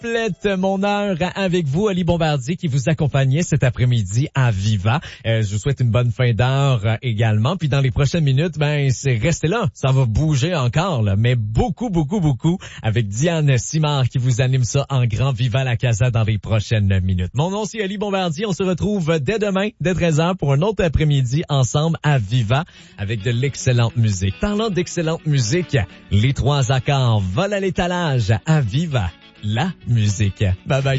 complète mon heure avec vous, Ali Bombardier, qui vous accompagnait cet après-midi à Viva. Je vous souhaite une bonne fin d'heure également. Puis dans les prochaines minutes, c'est restez là. Ça va bouger encore, là, mais beaucoup, avec Diane Simard qui vous anime ça en grand Viva la Casa dans les prochaines minutes. Mon nom, c'est Ali Bombardier. On se retrouve dès demain, dès 13h, pour un autre après-midi ensemble à Viva avec de l'excellente musique. Parlant d'excellente musique, les 3 accords volent à l'étalage à Viva, la musique. Bye bye.